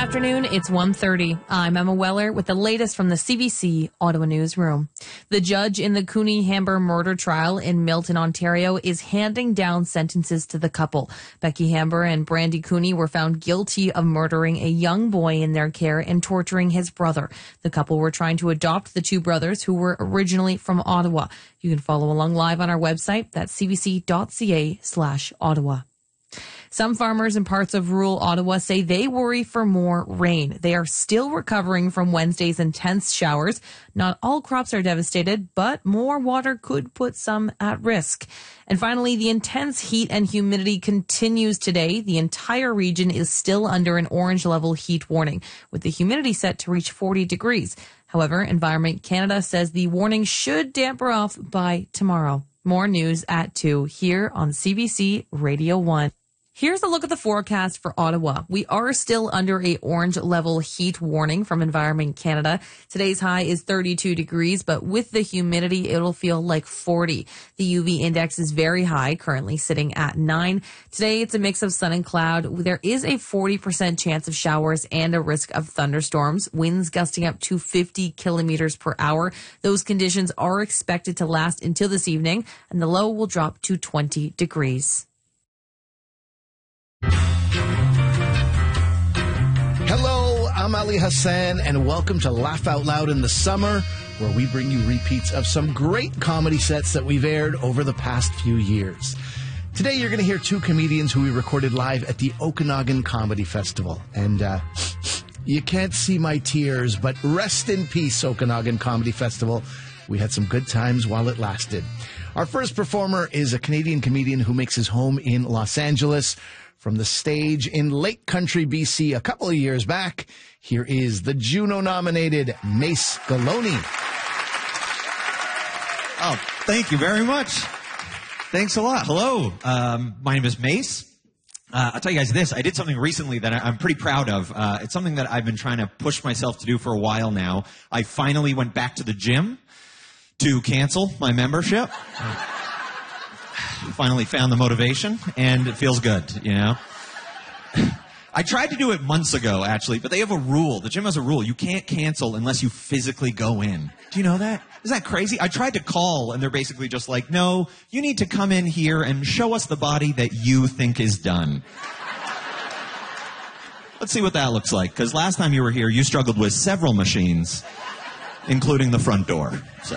afternoon. It's 1:30. I'm Emma Weller with the latest from the CBC Ottawa Newsroom. The judge in the Cooney Hamber murder trial in Milton, Ontario, is handing down sentences to the couple. Becky Hamber and Brandy Cooney were found guilty of murdering a young boy in their care and torturing his brother. The couple were trying to adopt the two brothers who were originally from Ottawa. You can follow along live on our website. That's cbc.ca/Ottawa. Some farmers in parts of rural Ottawa say they worry for more rain. They are still recovering from Wednesday's intense showers. Not all crops are devastated, but more water could put some at risk. And finally, the intense heat and humidity continues today. The entire region is still under an orange level heat warning, with the humidity set to reach 40 degrees. However, Environment Canada says the warning should damper off by tomorrow. More news at 2 here on CBC Radio 1. Here's a look at the forecast for Ottawa. We are still under a orange level heat warning from Environment Canada. Today's high is 32 degrees, but with the humidity, it'll feel like 40. The UV index is very high, currently sitting at 9. Today, it's a mix of sun and cloud. There is a 40% chance of showers and a risk of thunderstorms, winds gusting up to 50 kilometers per hour. Those conditions are expected to last until this evening, and the low will drop to 20 degrees. Hello, I'm Ali Hassan, and welcome to Laugh Out Loud in the Summer, where we bring you repeats of some great comedy sets that we've aired over the past few years. Today, you're going to hear two comedians who we recorded live at the Okanagan Comedy Festival. And you can't see my tears, but rest in peace, Okanagan Comedy Festival. We had some good times while it lasted. Our first performer is a Canadian comedian who makes his home in Los Angeles. From the stage in Lake Country, BC, a couple of years back, here is the Juno-nominated Mace Galone. Oh, thank you very much. Thanks a lot. Hello, my name is Mace. I'll tell you guys this. I did something recently that I'm pretty proud of. It's something that I've been trying to push myself to do for a while now. I finally went back to the gym to cancel my membership. Finally found the motivation, and it feels good, you know. I tried to do it months ago, actually, but they have a rule. The gym has a rule. You can't cancel unless you physically go in. Do you know that? Isn't that crazy? I tried to call, and they're basically just like, no, you need to come in here and show us the body that you think is done. Let's see what that looks like, because last time you were here, you struggled with several machines, including the front door. So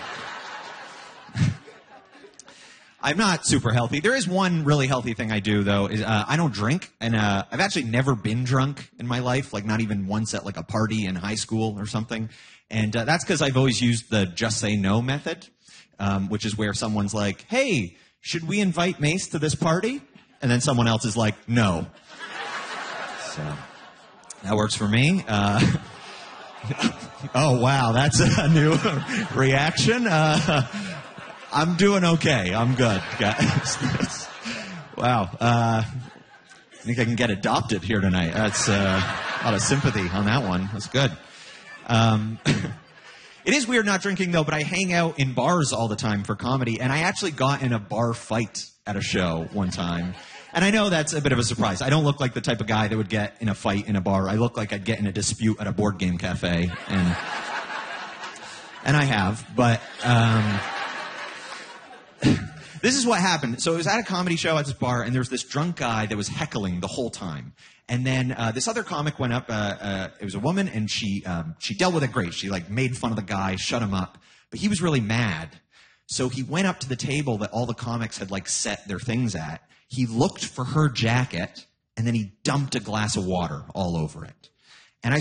I'm not super healthy. There is one really healthy thing I do, though, is I don't drink. And I've actually never been drunk in my life, like not even once at like a party in high school or something. And that's because I've always used the just say no method, which is where someone's like, hey, should we invite Mace to this party? And then someone else is like, no. So that works for me. Oh, wow, that's a new reaction. I'm doing okay. I'm good, guys. Wow. I think I can get adopted here tonight. That's a lot of sympathy on that one. That's good. It is weird not drinking, though, but I hang out in bars all the time for comedy, and I actually got in a bar fight at a show one time. And I know that's a bit of a surprise. I don't look like the type of guy that would get in a fight in a bar. I look like I'd get in a dispute at a board game cafe. And I have, but this is what happened. So it was at a comedy show at this bar, and there was this drunk guy that was heckling the whole time. And then this other comic went up. It was a woman, and she dealt with it great. She like made fun of the guy, shut him up. But he was really mad. So he went up to the table that all the comics had like set their things at. He looked for her jacket, and then he dumped a glass of water all over it.